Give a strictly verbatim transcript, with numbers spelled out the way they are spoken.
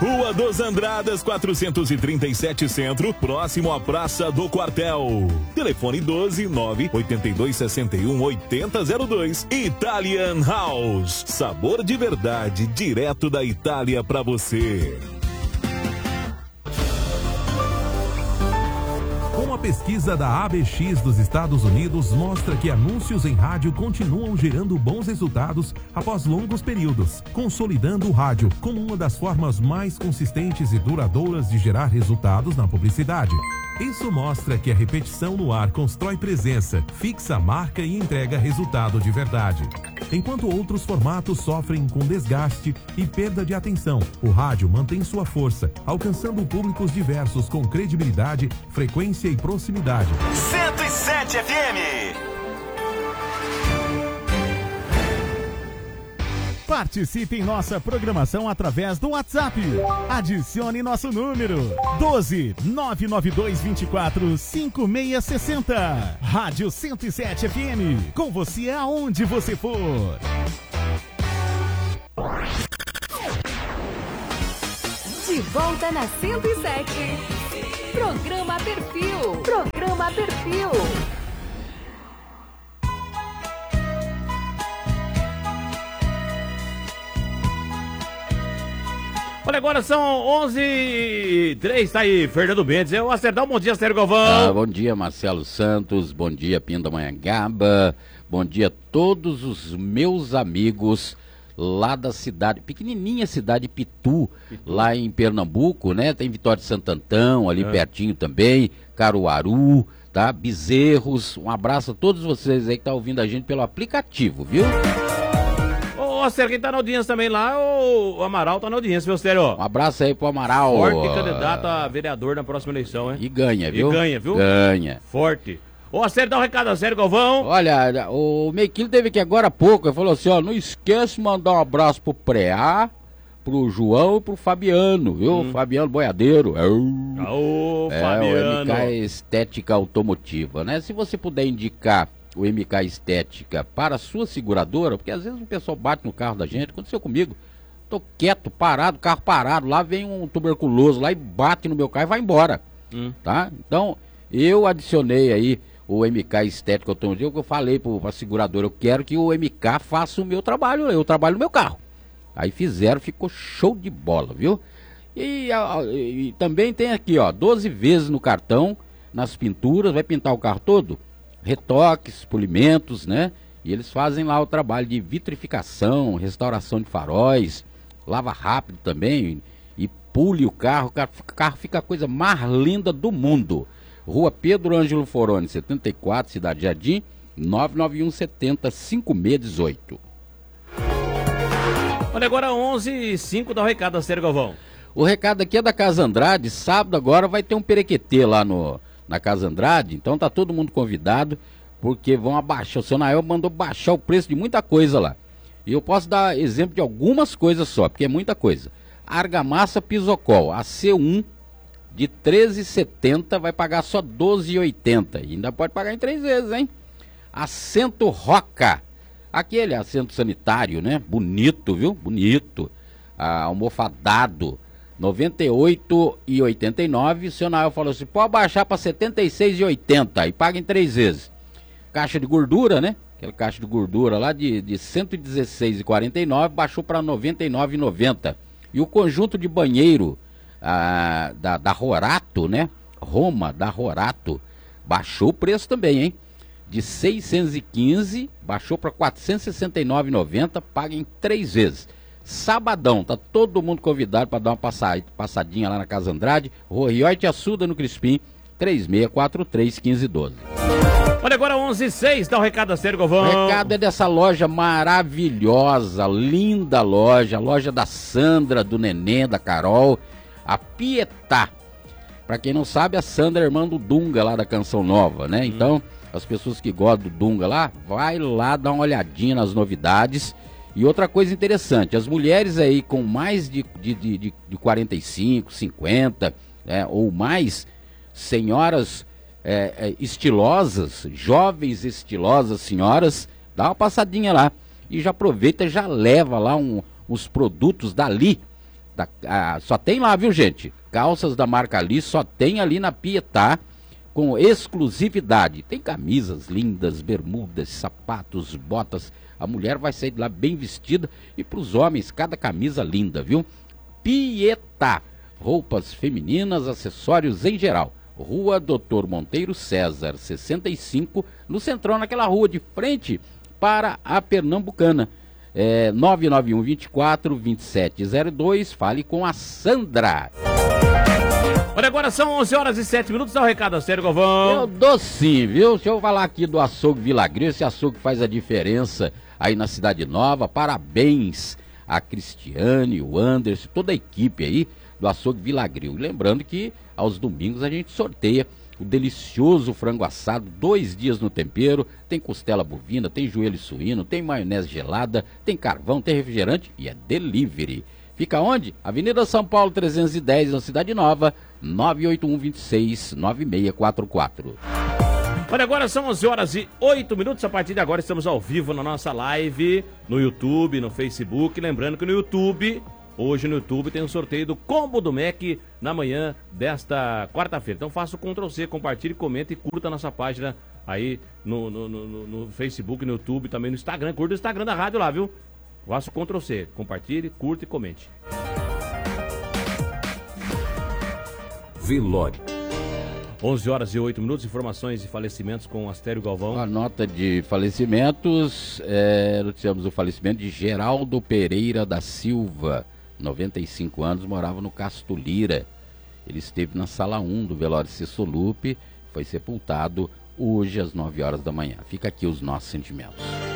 Rua dos Andradas, quatrocentos e trinta e sete Centro, próximo à Praça do Quartel. Telefone doze, nove oito dois, seis um, oito zero zero dois. Italian House. Sabor de verdade, direto da Itália pra você. Uma pesquisa da A B X dos Estados Unidos mostra que anúncios em rádio continuam gerando bons resultados após longos períodos, consolidando o rádio como uma das formas mais consistentes e duradouras de gerar resultados na publicidade. Isso mostra que a repetição no ar constrói presença, fixa a marca e entrega resultado de verdade. Enquanto outros formatos sofrem com desgaste e perda de atenção, o rádio mantém sua força, alcançando públicos diversos com credibilidade, frequência e proximidade. cento e sete F M. Participe em nossa programação através do WhatsApp. Adicione nosso número doze, nove nove dois, vinte e quatro, cinco seis seis zero. Rádio cento e sete F M. Com você aonde você for. De volta na cento e sete. Programa Perfil. Programa Perfil. Olha, agora são onze e três, tá aí, Fernando Mendes. Eu acertar um bom dia, Sérgio Galvão. Ah, bom dia, Marcelo Santos. Bom dia, Pindamonhangaba. Bom dia a todos os meus amigos lá da cidade, pequenininha cidade Pitu, Pitu. lá em Pernambuco, né? Tem Vitória de Santo Antão, ali é. pertinho também, Caruaru, tá? Bezerros. Um abraço a todos vocês aí que estão ouvindo a gente pelo aplicativo, viu? Ô, Sérgio, quem tá na audiência também lá, o Amaral tá na audiência, viu, Sérgio? Um abraço aí pro Amaral. Forte candidato a vereador na próxima eleição, hein? E ganha, viu? E ganha, viu? Ganha. Forte. Ô, Sérgio, dá um recado a Sérgio Galvão. Olha, o Mequilo teve aqui agora há pouco, ele falou assim, ó, não esqueça de mandar um abraço pro Preá, pro João e pro Fabiano, viu? Hum. Fabiano Boiadeiro. Ô, é, Fabiano. O M K Estética Automotiva, né? Se você puder indicar o M K Estética para a sua seguradora, porque às vezes o pessoal bate no carro da gente, aconteceu comigo, tô quieto, parado, carro parado, lá vem um tuberculoso lá e bate no meu carro e vai embora, hum. tá? Então, eu adicionei aí o M K Estética Automotiva, que eu falei para a seguradora, eu quero que o M K faça o meu trabalho, eu trabalho no meu carro. Aí fizeram, ficou show de bola, viu? E, e, e também tem aqui, ó, doze vezes no cartão, nas pinturas, vai pintar o carro todo? Retoques, polimentos, né? E eles fazem lá o trabalho de vitrificação, restauração de faróis, lava rápido também, e pule o carro, o carro, o carro fica a coisa mais linda do mundo. Rua Pedro Ângelo Foroni, setenta e quatro, Cidade Jardim, nove nove um sete zero, cinco seis um oito. Olha, agora onze e cinco, dá o recado a Sérgio Galvão. O recado aqui é da Casa Andrade, sábado agora vai ter um perequetê lá no... na Casa Andrade, então tá todo mundo convidado, porque vão abaixar, o seu Nael mandou baixar o preço de muita coisa lá, e eu posso dar exemplo de algumas coisas só, porque é muita coisa. Argamassa Pisocol, a C um, de treze reais e setenta centavos, vai pagar só doze reais e oitenta centavos, e ainda pode pagar em três vezes, hein? Assento Roca, aquele assento sanitário, né? Bonito, viu? Bonito, ah, almofadado, noventa e oito reais e oitenta e nove centavos, o seu Nael falou assim, pode baixar para setenta e seis reais e oitenta centavos e paga em três vezes. Caixa de gordura, né? Aquela caixa de gordura lá de, de cento e dezesseis reais e quarenta e nove centavos, baixou para noventa e nove reais e noventa centavos. E o conjunto de banheiro ah, da, da Rorato, né? Roma, da Rorato, baixou o preço também, hein? De seiscentos e quinze, baixou para quatrocentos e sessenta e nove reais e noventa centavos, paga em três vezes. Sabadão, tá todo mundo convidado para dar uma passadinha lá na Casa Andrade, Rua Rioite Assuda, no Crispim, três seis quatro três, um cinco um dois. Olha, agora onze e seis, dá o um recado a Sérgio Galvão. O recado é dessa loja maravilhosa, linda loja, a loja da Sandra, do Neném, da Carol, a Pietá. Pra quem não sabe, a Sandra é irmã do Dunga lá da Canção Nova, né? Hum. Então, as pessoas que gostam do Dunga lá, vai lá dar uma olhadinha nas novidades. E outra coisa interessante, as mulheres aí com mais de, de, de, de quarenta e cinco, cinquenta, é, ou mais, senhoras é, é, estilosas, jovens estilosas senhoras, dá uma passadinha lá. E já aproveita, já leva lá um, uns produtos dali, Da, ah, só tem lá, viu, gente? Calças da marca Ali, só tem ali na Pietá, com exclusividade. Tem camisas lindas, bermudas, sapatos, botas. A mulher vai sair de lá bem vestida e para os homens, cada camisa linda, viu? Pietá, roupas femininas, acessórios em geral. Rua Doutor Monteiro César, sessenta e cinco, no Centrão, naquela rua de frente para a Pernambucana. É, nove nove um, vinte e quatro, vinte e sete zero dois, fale com a Sandra. Olha, agora são onze horas e sete minutos, dá um recado a sério, Galvão. Eu dou sim, viu? Deixa eu falar aqui do açougue Vilagril, esse açougue faz a diferença aí na Cidade Nova. Parabéns a Cristiane, o Anderson, toda a equipe aí do açougue Vilagril. Lembrando que aos domingos a gente sorteia o delicioso frango assado, dois dias no tempero, tem costela bovina, tem joelho suíno, tem maionese gelada, tem carvão, tem refrigerante e é delivery. Fica onde? Avenida São Paulo trezentos e dez, na Cidade Nova, nove oito um, dois seis, nove seis quatro quatro. Olha, agora são onze horas e oito minutos, a partir de agora estamos ao vivo na nossa live, no YouTube, no Facebook, lembrando que no YouTube... Hoje no YouTube tem um sorteio do Combo do Mac na manhã desta quarta-feira. Então faça o control C, compartilhe, comente e curta a nossa página aí no, no, no, no Facebook, no YouTube, também no Instagram. Curta o Instagram da rádio lá, viu? Faça o control C, compartilhe, curta e comente. Velório. onze horas e oito minutos, informações de falecimentos com Astério Galvão. A nota de falecimentos, é, noticiamos o falecimento de Geraldo Pereira da Silva, noventa e cinco anos, morava no Casto Lira. Ele esteve na sala um do velório Cessolupe, foi sepultado hoje às nove horas da manhã. Fica aqui os nossos sentimentos.